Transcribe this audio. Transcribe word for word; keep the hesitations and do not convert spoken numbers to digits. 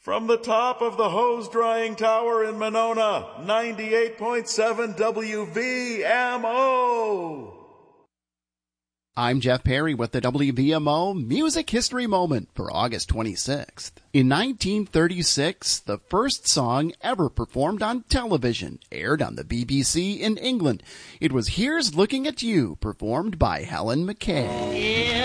From the top of the hose drying tower in Monona, ninety-eight point seven W V M O. I'm Jeff Perry with the W V M O Music History Moment for August twenty-sixth. In nineteen thirty-six, the first song ever performed on television aired on the B B C in England. It was Here's Looking at You, performed by Helen McKay.